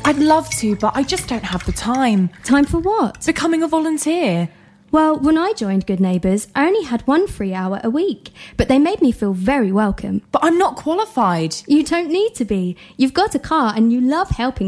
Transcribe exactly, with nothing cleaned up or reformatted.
I'd love to, but I just don't have the time. Time for what? Becoming a volunteer. Well, when I joined Good Neighbours, I only had one free hour a week, but they made me feel very welcome. But I'm not qualified. You don't need to be. You've got a car and you love helping